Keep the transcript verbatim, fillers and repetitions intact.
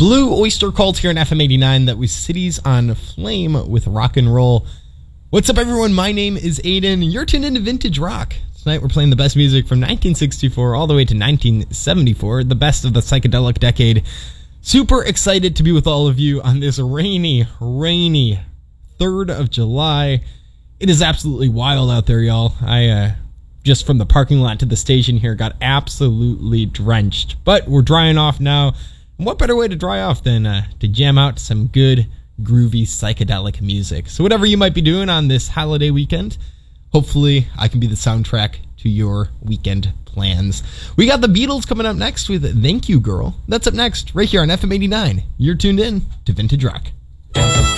Blue Oyster Cult here on F M eighty-nine. That was Cities on Flame with Rock and Roll. What's up, everyone? My name is Aiden. You're tuned into Vintage Rock. Tonight we're playing the best music from nineteen sixty-four all the way to nineteen seventy-four, the best of the psychedelic decade. Super excited to be with all of you on this rainy, rainy third of July. It is absolutely wild out there, y'all. I, uh, just from the parking lot to the station here, got absolutely drenched. But we're drying off now. And what better way to dry off than uh, to jam out some good, groovy, psychedelic music. So whatever you might be doing on this holiday weekend, hopefully I can be the soundtrack to your weekend plans. We got the Beatles coming up next with Thank You Girl. That's up next, right here on F M eighty-nine. You're tuned in to Vintage Rock.